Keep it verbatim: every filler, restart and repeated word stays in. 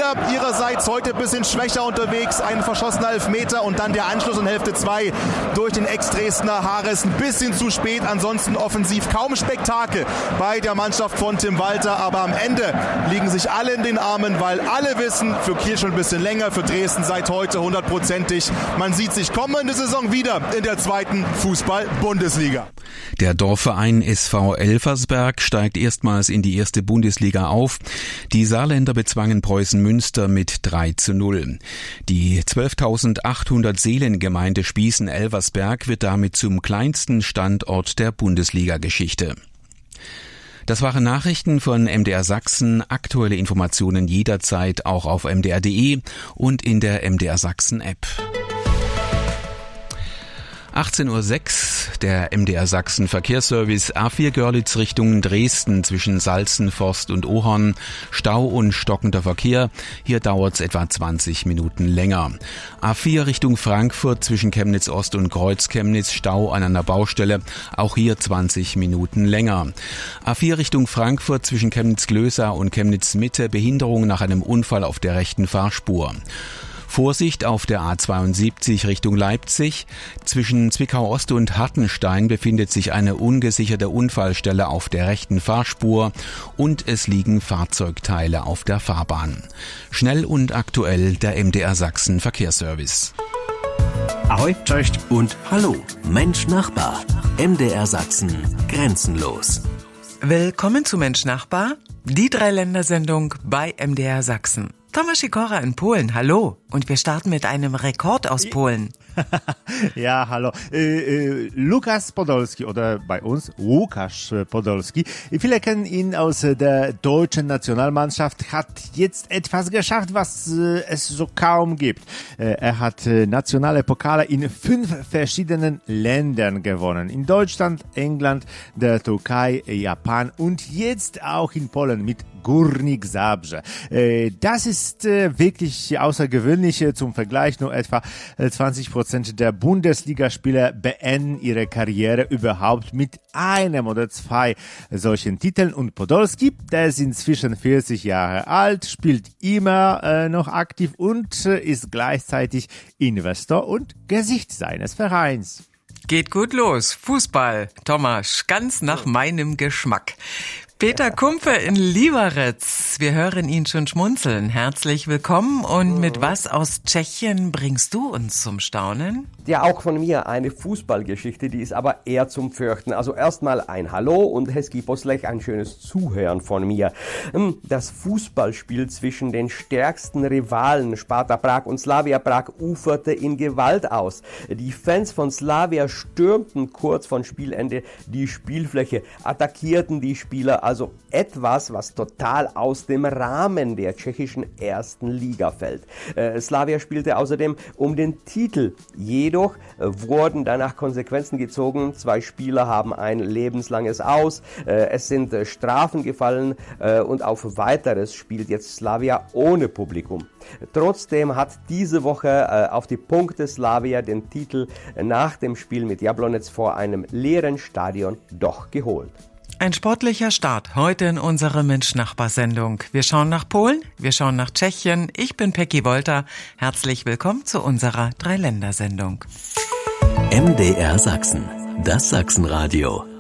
Slavia ihrerseits heute ein bisschen schwächer unterwegs. Ein verschossener Elfmeter und dann der Anschluss in Hälfte zwei durch den Ex-Dresdner Hares. Ein bisschen zu spät, ansonsten offensiv kaum Spektakel bei der Mannschaft von Tim Walter. Aber am Ende liegen sich alle in den Armen, weil alle wissen, für Kiel schon ein bisschen länger, für Dresden seit heute hundertprozentig. Man sieht sich kommende Saison wieder in der zweiten Fußball-Bundesliga. Der Dorfverein S V Elversberg steigt erstmals in die erste Bundesliga auf. Die Saarländer bezwangen Preußen Münster mit drei zu null. Die zwölftausendachthundert Seelengemeinde Spießen-Elversberg wird damit zum kleinsten Standort der Bundesliga-Geschichte. Das waren Nachrichten von M D R Sachsen. Aktuelle Informationen jederzeit auch auf m d r punkt d e und in der M D R Sachsen App. achtzehn Uhr sechs, der M D R Sachsen Verkehrsservice. A vier Görlitz Richtung Dresden zwischen Salzenforst und Ohorn. Stau und stockender Verkehr. Hier dauert's etwa zwanzig Minuten länger. A vier Richtung Frankfurt zwischen Chemnitz Ost und Kreuz-Chemnitz. Stau an einer Baustelle. Auch hier zwanzig Minuten länger. A vier Richtung Frankfurt zwischen Chemnitz-Glösa und Chemnitz Mitte. Behinderung nach einem Unfall auf der rechten Fahrspur. Vorsicht auf der A zweiundsiebzig Richtung Leipzig. Zwischen Zwickau Ost und Hartenstein befindet sich eine ungesicherte Unfallstelle auf der rechten Fahrspur und es liegen Fahrzeugteile auf der Fahrbahn. Schnell und aktuell der M D R Sachsen Verkehrsservice. Ahoi, cześć und hallo. Mensch Nachbar. M D R Sachsen grenzenlos. Willkommen zu Mensch Nachbar, die Dreiländersendung bei M D R Sachsen. Tomasz Sikora in Polen, hallo. Und wir starten mit einem Rekord aus Polen. Ja, hallo. Äh, äh, Lukas Podolski oder bei uns Łukasz Podolski. Viele kennen ihn aus der deutschen Nationalmannschaft, hat jetzt etwas geschafft, was äh, es so kaum gibt. Äh, er hat äh, nationale Pokale in fünf verschiedenen Ländern gewonnen. In Deutschland, England, der Türkei, Japan und jetzt auch in Polen mit Górnik Zabrze. Äh, das ist äh, wirklich außergewöhnlich. Zum Vergleich, nur etwa zwanzig Prozent der Bundesligaspieler beenden ihre Karriere überhaupt mit einem oder zwei solchen Titeln. Und Podolski, der ist inzwischen vierzig Jahre alt, spielt immer äh, noch aktiv und äh, ist gleichzeitig Investor und Gesicht seines Vereins. Geht gut los. Fußball, Tomasz, ganz nach meinem Geschmack. Peter Kumpfe in Liberec. Wir hören ihn schon schmunzeln. Herzlich willkommen. Und mit was aus Tschechien bringst du uns zum Staunen? Ja, auch von mir eine Fußballgeschichte, die ist aber eher zum Fürchten. Also erstmal ein Hallo und Hezký poslech, ein schönes Zuhören von mir. Das Fußballspiel zwischen den stärksten Rivalen Sparta Prag und Slavia Prag uferte in Gewalt aus. Die Fans von Slavia stürmten kurz vor Spielende die Spielfläche, attackierten die Spieler. Also etwas, was total aus dem Rahmen der tschechischen ersten Liga fällt. Äh, Slavia spielte außerdem um den Titel. Jedoch äh, wurden danach Konsequenzen gezogen. Zwei Spieler haben ein lebenslanges Aus. Äh, es sind äh, Strafen gefallen äh, und auf weiteres spielt jetzt Slavia ohne Publikum. Trotzdem hat diese Woche äh, auf die Punkte Slavia den Titel äh, nach dem Spiel mit Jablonec vor einem leeren Stadion doch geholt. Ein sportlicher Start heute in unserer Mensch-Nachbar-Sendung. Wir schauen nach Polen, wir schauen nach Tschechien. Ich bin Peggy Wolter. Herzlich willkommen zu unserer Dreiländersendung. M D R Sachsen, das Sachsenradio.